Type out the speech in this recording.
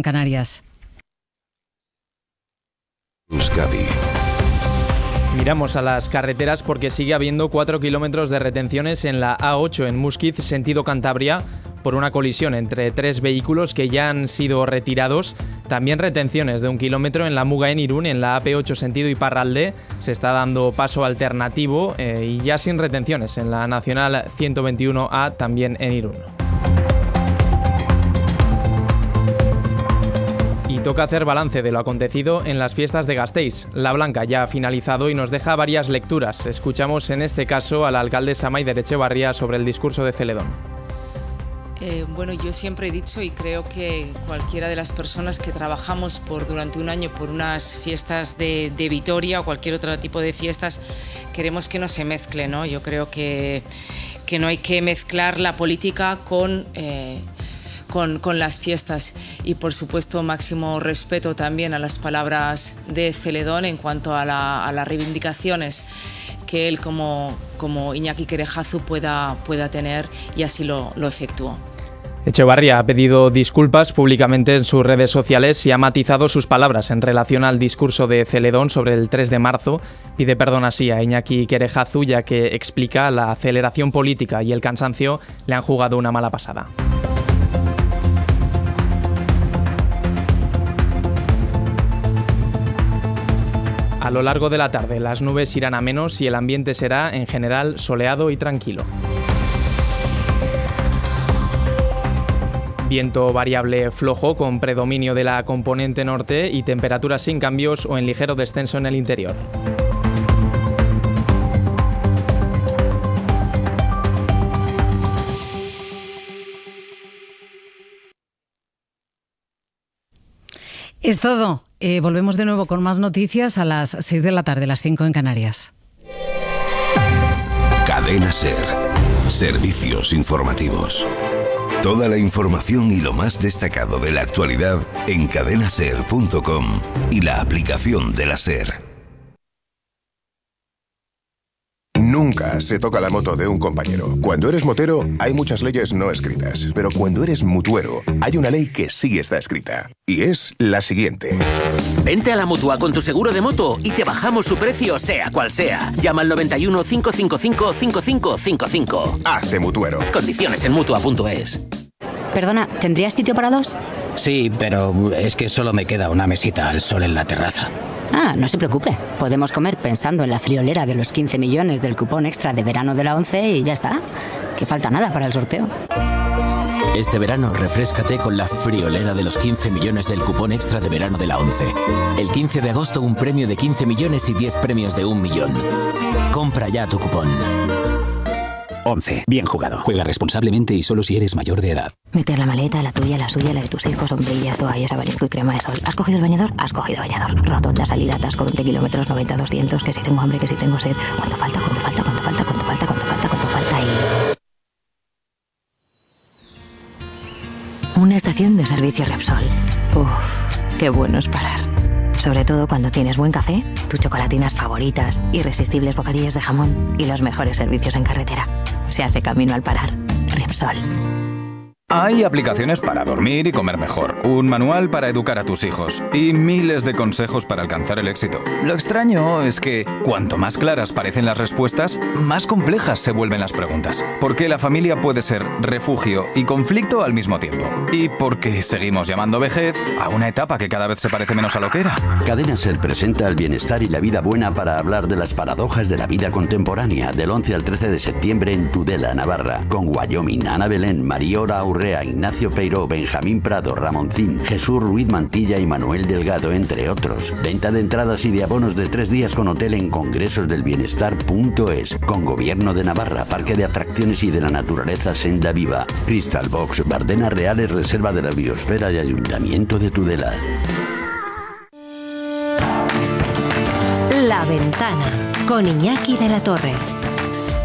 en Canarias. Euskadi. Miramos a las carreteras porque sigue habiendo 4 kilómetros de retenciones en la A8 en Muskiz, sentido Cantabria, por una colisión entre 3 vehículos que ya han sido retirados. También retenciones de 1 kilómetro en la Muga en Irún, en la AP8 sentido Iparralde. Se está dando paso alternativo y ya sin retenciones en la Nacional 121A, también en Irún. Y toca hacer balance de lo acontecido en las fiestas de Gasteiz. La Blanca ya ha finalizado y nos deja varias lecturas. Escuchamos en este caso a la alcaldesa Maider Etxebarria sobre el discurso de Celedón. Bueno, yo siempre he dicho y creo que cualquiera de las personas que trabajamos durante un año por unas fiestas de Vitoria o cualquier otro tipo de fiestas, queremos que no se mezcle, ¿no? Yo creo que no hay que mezclar la política con las fiestas y, por supuesto, máximo respeto también a las palabras de Celedón en cuanto a las reivindicaciones que él como Iñaki Kerejazu pueda tener, y así lo efectuó. Etxebarria ha pedido disculpas públicamente en sus redes sociales y ha matizado sus palabras en relación al discurso de Celedón sobre el 3 de marzo. Pide perdón así a Iñaki Kerejazu, ya que explica la aceleración política y el cansancio le han jugado una mala pasada. A lo largo de la tarde las nubes irán a menos y el ambiente será en general soleado y tranquilo. Viento variable flojo con predominio de la componente norte y temperaturas sin cambios o en ligero descenso en el interior. Es todo. Volvemos de nuevo con más noticias a las 6 de la tarde, las 5 en Canarias. Cadena SER. Servicios informativos. Toda la información y lo más destacado de la actualidad en cadenaser.com y la aplicación de la SER. Nunca se toca la moto de un compañero. Cuando eres motero, hay muchas leyes no escritas. Pero cuando eres mutuero, hay una ley que sí está escrita. Y es la siguiente. Vente a la Mutua con tu seguro de moto y te bajamos su precio, sea cual sea. Llama al 91 555 5555. Hazte mutuero. Condiciones en Mutua.es. Perdona, ¿tendrías sitio para dos? Sí, pero es que solo me queda una mesita al sol en la terraza. Ah, no se preocupe. Podemos comer pensando en la friolera de los 15 millones del cupón extra de verano de la 11 y ya está. Que falta nada para el sorteo. Este verano refréscate con la friolera de los 15 millones del cupón extra de verano de la 11. El 15 de agosto un premio de 15 millones y 10 premios de 1 millón. Compra ya tu cupón. 11. Bien jugado. Juega responsablemente y solo si eres mayor de edad. Meter la maleta, la tuya, la suya, la de tus hijos, sombrillas, toallas, abanico y crema de sol. ¿Has cogido el bañador? Has cogido bañador. Rotonda, salida, atasco, 20 kilómetros, 90, 200. Que si tengo hambre, que si tengo sed. ¿Cuánto falta? ¿Cuánto falta? ¿Cuánto falta? ¿Cuánto falta? ¿Cuánto falta? ¿Cuánto falta? Y... una estación de servicio Repsol. Uff, qué bueno es parar. Sobre todo cuando tienes buen café, tus chocolatinas favoritas, irresistibles bocadillos de jamón y los mejores servicios en carretera. Se hace camino al parar. Repsol. Hay aplicaciones para dormir y comer mejor, un manual para educar a tus hijos y miles de consejos para alcanzar el éxito. Lo extraño es que cuanto más claras parecen las respuestas, más complejas se vuelven las preguntas. Porque la familia puede ser refugio y conflicto al mismo tiempo. Y porque seguimos llamando vejez a una etapa que cada vez se parece menos a lo que era. Cadena SER presenta el bienestar y la vida buena para hablar de las paradojas de la vida contemporánea del 11 al 13 de septiembre en Tudela, Navarra, con Wyoming, Ana Belén, Mariora Aurrea, Ignacio Peiró, Benjamín Prado, Ramoncín, Jesús Ruiz Mantilla y Manuel Delgado, entre otros. Venta de entradas y de abonos de 3 días con hotel en congresosdelbienestar.es, con Gobierno de Navarra, Parque de Atracciones y de la Naturaleza Senda Viva, Crystal Box, Bardenas Reales, Reserva de la Biosfera y Ayuntamiento de Tudela. La Ventana, con Iñaki de la Torre.